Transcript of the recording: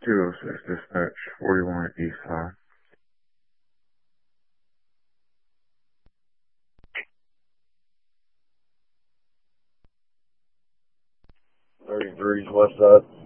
206 dispatch, 41 East High. 33's west side.